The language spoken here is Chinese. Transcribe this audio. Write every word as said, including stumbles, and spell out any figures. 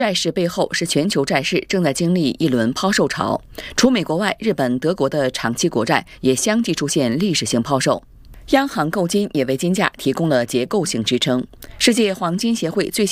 债市背后是全球债市正在经历一轮抛售潮，除美国外，日本、德国的长期国债也相继出现历史性抛售。央行购金也为金价提供了结构性支撑。世界黄金协会最新